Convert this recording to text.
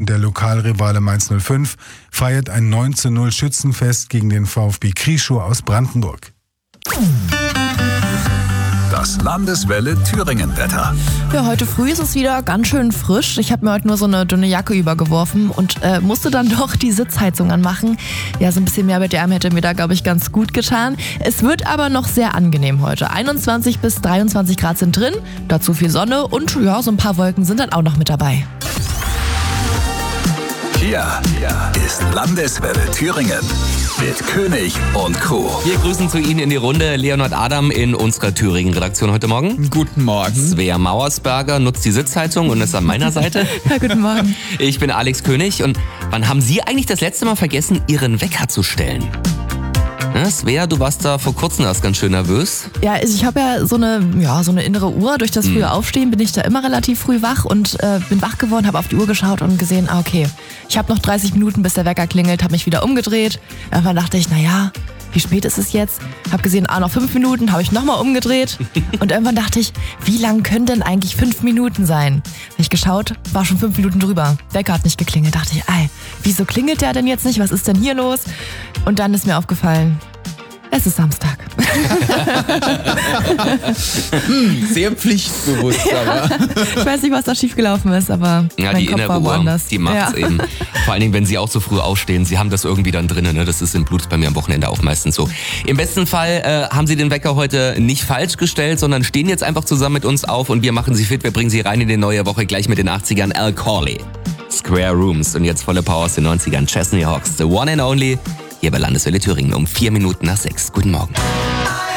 der Lokalrivale Mainz 05 feiert ein 9:0 Schützenfest gegen den VfB Krieschow aus Brandenburg. Das Landeswelle Thüringen-Wetter. Ja, heute früh ist es wieder ganz schön frisch. Ich habe mir heute nur so eine dünne Jacke übergeworfen und musste dann doch die Sitzheizung anmachen. Ja, so ein bisschen mehr BDM hätte mir da, glaube ich, ganz gut getan. Es wird aber noch sehr angenehm heute. 21 bis 23 Grad sind drin, dazu viel Sonne und ja, so ein paar Wolken sind dann auch noch mit dabei. Hier ist Landeswelle Thüringen mit König und Co. Wir grüßen zu Ihnen in die Runde Leonhard Adam in unserer Thüringen-Redaktion heute Morgen. Guten Morgen. Svea Mauersberger nutzt die Sitzheizung und ist an meiner Seite. Ja, guten Morgen. Ich bin Alex König und wann haben Sie eigentlich das letzte Mal vergessen, Ihren Wecker zu stellen? Svea, du warst da vor kurzem erst ganz schön nervös. Ja, ich habe ja so eine innere Uhr. Durch das frühe Aufstehen bin ich da immer relativ früh wach und bin wach geworden, habe auf die Uhr geschaut und gesehen, okay, ich habe noch 30 Minuten, bis der Wecker klingelt, habe mich wieder umgedreht. Irgendwann dachte ich, naja, wie spät ist es jetzt? Habe gesehen, noch 5 Minuten, habe ich nochmal umgedreht. Und irgendwann dachte ich, wie lang können denn eigentlich 5 Minuten sein? Habe ich geschaut, war schon 5 Minuten drüber. Wecker hat nicht geklingelt. Dachte ich, wieso klingelt der denn jetzt nicht? Was ist denn hier los? Und dann ist mir aufgefallen, es ist Samstag. Sehr pflichtbewusst, aber. Ich weiß nicht, was da schiefgelaufen ist, aber Ja, mein die Kopf innere war Uhr, woanders. die macht's eben. Vor allen Dingen, wenn Sie auch so früh aufstehen. Sie haben das irgendwie dann drinnen, ne? Das ist im Blut bei mir am Wochenende auch meistens so. Im besten Fall haben Sie den Wecker heute nicht falsch gestellt, sondern stehen jetzt einfach zusammen mit uns auf und wir machen Sie fit. Wir bringen Sie rein in die neue Woche gleich mit den 80ern. Al Corley, Square Rooms und jetzt volle Power aus den 90ern. Chesney Hawks, The One and Only. Hier bei Landeswelle Thüringen um 4 Minuten nach 6. Guten Morgen.